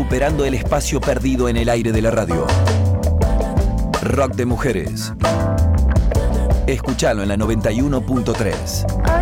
recuperando el espacio perdido en el aire de la radio. Rock de mujeres. Escuchalo en la 91.3.